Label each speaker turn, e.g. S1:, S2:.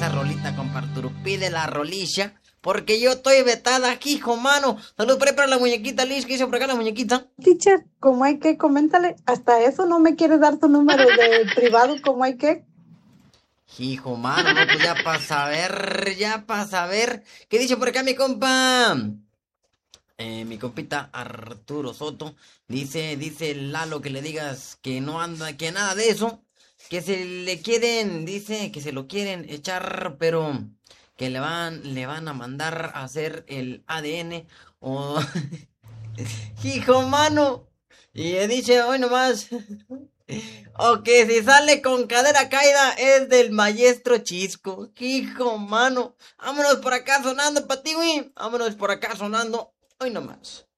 S1: esa rolita, compa Arturo. Pide la rolilla, porque yo estoy vetada aquí, hijo mano. Salud por ahí para la muñequita Liz, que hizo por acá la muñequita.
S2: Teacher, ¿cómo hay que? Coméntale. Hasta eso no me quiere dar su número de privado, ¿cómo hay que?
S1: Hijo mano, no, pues ya para saber. ¿Qué dice por acá mi compa? Mi compita Arturo Soto dice Lalo que le digas que no anda, que nada de eso, que se le quieren, dice que se lo quieren echar, pero que le van a mandar a hacer el ADN o hijo mano. Y dice hoy nomás, o que si sale con cadera caída es del maestro Chisco, hijo mano. Vámonos por acá sonando para ti, güey. Vámonos por acá sonando hoy nomás.